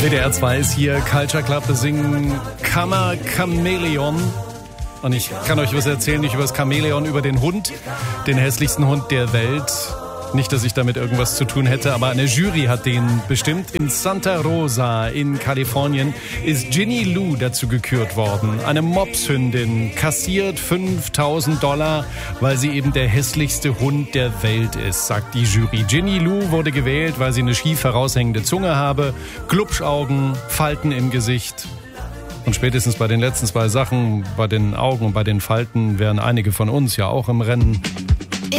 WDR 2 ist hier, Culture Club, wir singen Chameleon. Und ich kann euch was erzählen, nicht über das Chamäleon, über den Hund, den hässlichsten Hund der Welt. Nicht, dass ich damit irgendwas zu tun hätte, aber eine Jury hat den bestimmt. In Santa Rosa in Kalifornien ist Ginny Lou dazu gekürt worden. Eine Mopshündin, kassiert $5.000, weil sie eben der hässlichste Hund der Welt ist, sagt die Jury. Ginny Lou wurde gewählt, weil sie eine schief heraushängende Zunge habe, Glubschaugen, Falten im Gesicht. Und spätestens bei den letzten zwei Sachen, bei den Augen und bei den Falten, wären einige von uns ja auch im Rennen.